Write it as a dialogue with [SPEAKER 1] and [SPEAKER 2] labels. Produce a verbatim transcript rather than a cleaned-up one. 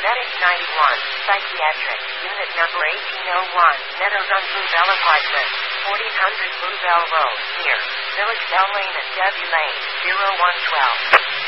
[SPEAKER 1] Medic ninety-one, Psychiatric, Unit Number eighteen oh one, Meadows on Bluebell Apartment, fourteen hundred Bluebell Road, near Village Bell Lane and Debbie Lane, zero one twelve.